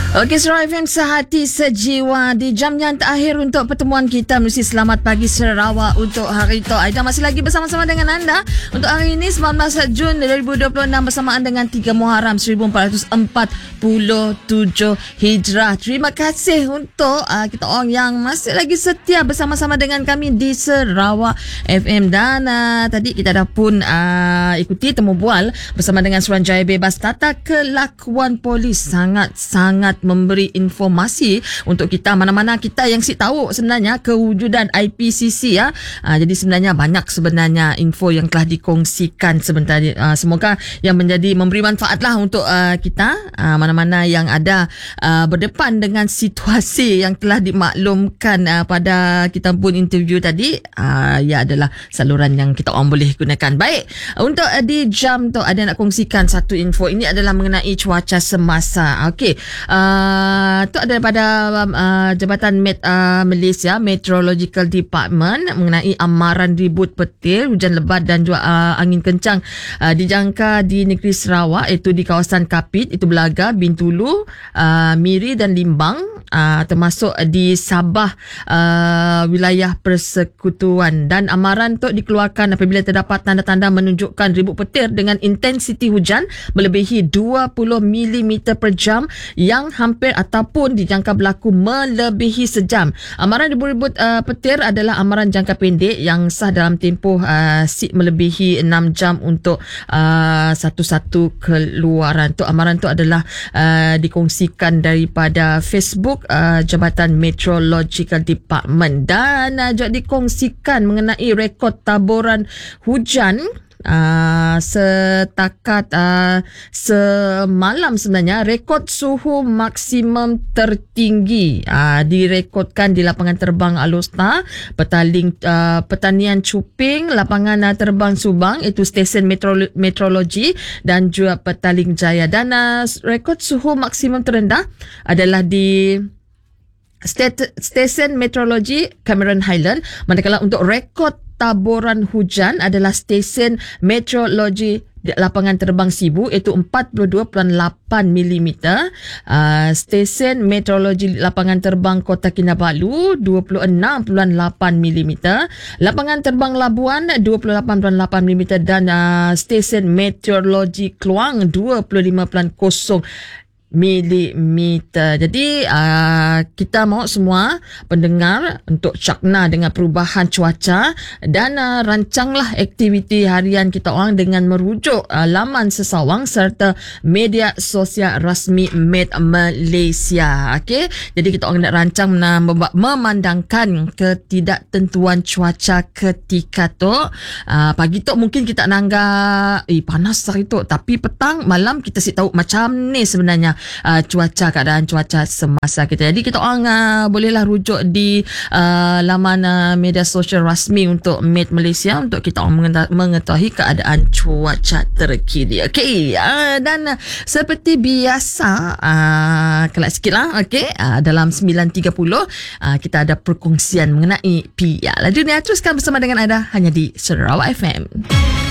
Okey, Sarawak FM sehati sejiwa di jam yang terakhir untuk pertemuan kita. Mesti selamat pagi Sarawak untuk hari itu. Aida masih lagi bersama-sama dengan anda untuk hari ini 19 Jun 2026 bersamaan dengan 3 Muharram 1447 Hijrah. Terima kasih untuk kita orang yang masih lagi setia bersama-sama dengan kami di Sarawak FM. Dan tadi kita dah pun ikuti temu bual bersama dengan Suruhanjaya Bebas. Tata Kelakuan Polis sangat memberi informasi untuk kita, mana-mana kita yang si tahu sebenarnya kewujudan IPCC ya. Jadi sebenarnya banyak sebenarnya info yang telah dikongsikan sebenarnya. Semoga yang memberi manfaat lah untuk kita, mana-mana yang ada berdepan dengan situasi yang telah dimaklumkan pada kita pun interview tadi. Ya adalah saluran yang kita orang boleh gunakan. Baik, untuk di jam tu ada nak kongsikan satu info. Ini adalah mengenai cuaca semasa. Okey, tu ada daripada Jabatan Malaysia Meteorological Department mengenai amaran ribut petir, hujan lebat dan juga angin kencang dijangka di negeri Sarawak, iaitu di kawasan Kapit, itu Belaga, Bintulu, Miri dan Limbang, termasuk di Sabah, wilayah persekutuan. Dan amaran tu dikeluarkan apabila terdapat tanda-tanda menunjukkan ribut petir dengan intensiti hujan melebihi 20 mm per jam yang hampir ataupun dijangka berlaku melebihi sejam. Amaran ribut petir adalah amaran jangka pendek yang sah dalam tempoh melebihi 6 jam untuk satu-satu keluaran. Tu amaran tu adalah dikongsikan daripada Facebook Jabatan Meteorological Department. Dan juga dikongsikan mengenai rekod taburan hujan setakat semalam. Sebenarnya rekod suhu maksimum tertinggi direkodkan di lapangan terbang Alustar, Pertanian Cuping, lapangan terbang Subang, itu stesen meteorologi, dan juga Petaling Jaya. Dan rekod suhu maksimum terendah adalah di stesen meteorologi Cameron Highland, manakala untuk rekod taburan hujan adalah stesen meteorologi lapangan terbang Sibu, iaitu 42.8 mm. Stesen meteorologi lapangan terbang Kota Kinabalu 26.8 mm. Lapangan terbang Labuan 28.8 mm. Dan stesen meteorologi Kluang 25.0 milimeter. Jadi kita mahu semua pendengar untuk cakna dengan perubahan cuaca dan rancanglah aktiviti harian kita orang dengan merujuk laman sesawang serta media sosial rasmi Met Malaysia. Okey, jadi kita orang nak rancang memandangkan ketidaktentuan cuaca ketika tu. Pagi tu mungkin kita nanggap panas hari tu, tapi petang malam kita si tahu macam ni sebenarnya keadaan cuaca semasa kita. Jadi kita orang bolehlah rujuk di laman media sosial rasmi untuk Met Malaysia untuk kita orang mengetahui keadaan cuaca terkini. Okey, dan seperti biasa kelak sikit lah. Okey, dalam 9.30 kita ada perkongsian mengenai PR. Dunia teruskan bersama dengan anda hanya di Sarawak FM.